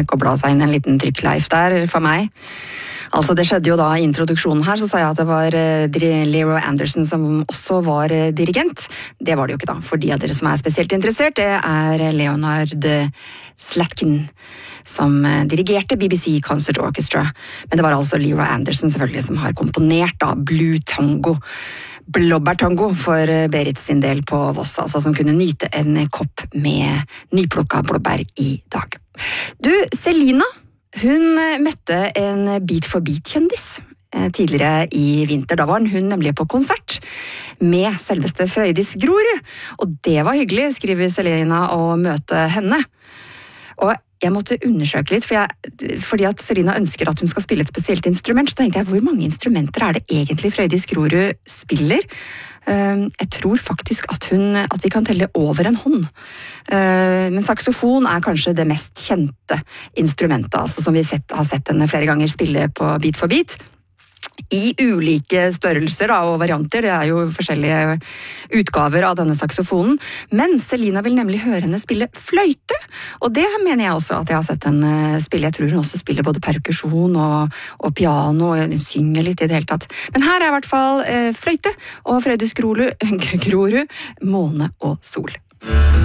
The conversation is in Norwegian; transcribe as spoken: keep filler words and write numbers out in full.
koblet seg inn en liten trykkleif der for meg. Altså det skjedde jo da i introduksjonen her, så sa jeg at det var uh, Leroy Anderson som også var uh, dirigent. Det var det jo ikke da, for de av dere som er spesielt interessert, det er Leonard Slatkin som uh, dirigerte B B C Concert Orchestra. Men det var altså Leroy Anderson selvfølgelig som har komponert da Blue Tango. Blåbærtango for Berit sin del på Voss, altså som kunne nyte en kopp med nyplukka blåbær i dag. Du, Selina, hun møtte en Beat for Beat-kjendis tidligere i vinter. Da var hun nemlig på konsert med selveste Frøydis Grorud. Og det var hyggelig, skriver Selina, å møte henne. Og jeg måtte undersøke litt, for jeg, fordi at Selina ønsker at hun skal spille et spesielt instrument, så tenkte jeg, hvor mange instrumenter er det egentlig Frøydis Grorud spiller? Jeg tror faktisk at, hun, at vi kan telle over en hånd. Men saksofon er kanskje det mest kjente instrumentet, altså som vi sett, har sett henne flere ganger spille på Beat for Beat. I ulike størrelser da, og varianter, det er jo forskjellige utgaver av denne saksofonen, men Selina vil nemlig høre henne spille fløyte, og det mener jeg også at jeg har sett henne spille. Jeg tror hun også spiller både perkusjon og, og piano, og synger litt i det hele tatt. Men her er i hvert fall eh, fløyte, og Frøydis Grorud, Grorud, Måne og Sol.